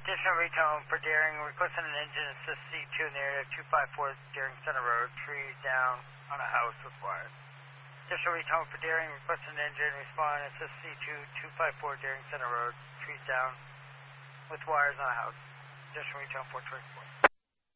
Additional retone for Deering, requesting an engine assist C2 in the area of 254 Deering Center Road, trees down on a house with wires. Additional retone for Deering, requesting an engine, respond assist C2, 254 Deering Center Road, trees down with wires on a house. Additional retone 424.